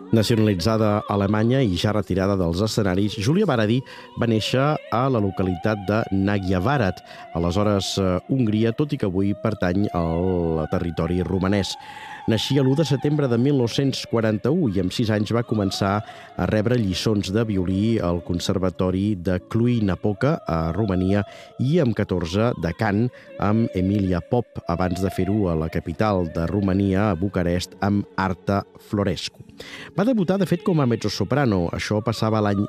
Nacionalitzada alemanya i ja retirada dels escenaris, Júlia Baradi va néixer a la localitat de Nagyavarat, aleshores Hongria, tot i que avui pertany al territori romanès. Naixia l'1 de setembre de 1941 i amb 6 anys va començar a rebre lliçons de violí al Conservatori de Cluj-Napoca, a Romania, i amb 14 de cant amb Emilia Pop, abans de fer-ho a la capital de Romania, a Bucarest, amb Arta Florescu. Va debutar, de fet, com a mezzosoprano. Això passava l'any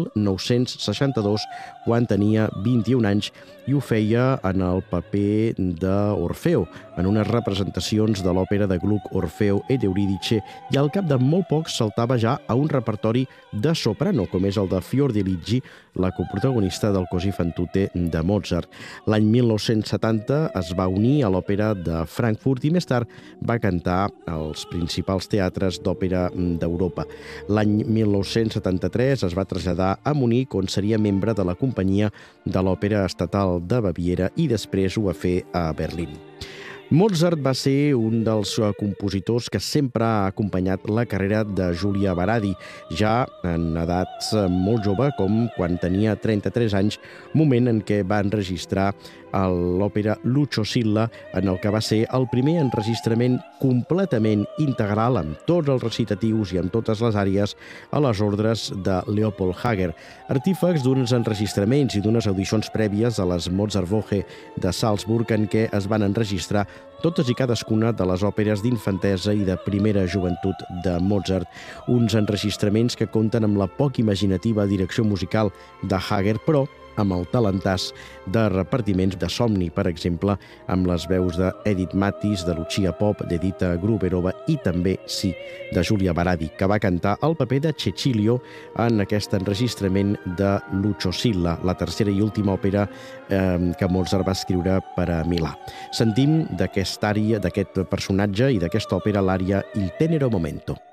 1962, quan tenia 21 anys, i ho feia en el paper d'Orfeo, en unes representacions de l'òpera de Gluck Orfeo ed Euridice, i al cap de molt poc saltava ja a un repertori de soprano, com és el de Fiordiligi, la coprotagonista del Così fan tutte de Mozart. L'any 1970 es va unir a l'òpera de Frankfurt i més tard va cantar als principals teatres d'òpera d'Europa. L'any 1973 es va traslladar a Munic, on seria membre de la companyia de l'Òpera Estatal de Baviera, i després ho va fer a Berlín. Mozart va ser un dels compositors que sempre ha acompanyat la carrera de Júlia Baradi, ja en edats molt jove, com quan tenia 33 anys, moment en què va enregistrar l'òpera Lucio Silla, en el que va ser el primer enregistrament completament integral, amb tots els recitatius i amb totes les àries, a les ordres de Leopold Hager, artífex d'uns enregistraments i d'unes audicions prèvies a les Mozartwoche de Salzburg, en què es van enregistrar totes i cadascuna de les òperes d'infantesa i de primera joventut de Mozart, uns enregistraments que compten amb la poc imaginativa direcció musical de Hager, però amb el talentàs de repartiments de Somni, per exemple, amb les veus d'Edith Matis, de Lucia Pop, d'Edita Gruberova i també, sí, de Júlia Baradi, que va cantar el paper de Cecilio en aquest enregistrament de Lucio Silla, la tercera i última òpera que Mozart va escriure per a Milà. Sentim d'aquest personatge i d'aquesta òpera l'ària Il tenero momento.